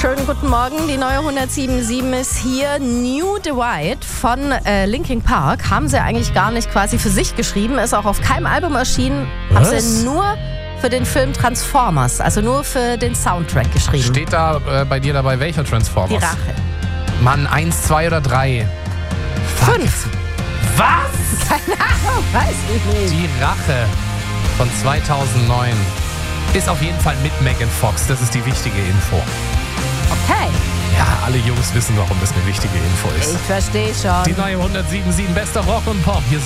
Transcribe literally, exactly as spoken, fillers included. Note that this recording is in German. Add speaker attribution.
Speaker 1: Schönen guten Morgen, die neue hundertsieben Komma sieben ist hier. New Divide von äh, Linkin Park haben sie eigentlich gar nicht quasi für sich geschrieben, ist auch auf keinem Album erschienen,
Speaker 2: Was?
Speaker 1: haben sie nur für den Film Transformers, also nur für den Soundtrack geschrieben.
Speaker 2: Steht da äh, bei dir dabei welcher Transformers?
Speaker 1: Die Rache.
Speaker 2: Mann, eins, zwei oder drei?
Speaker 1: Fünf.
Speaker 2: Was?
Speaker 1: Keine Ahnung, weiß ich nicht.
Speaker 2: Die Rache von zweitausendneun ist auf jeden Fall mit Megan Fox. Das ist die wichtige Info.
Speaker 1: Okay,
Speaker 2: Ja, alle Jungs wissen, warum das eine wichtige Info ist.
Speaker 1: ich verstehe schon.
Speaker 2: Die neue hundertsieben Komma sieben bester Rock und Pop. Hier sind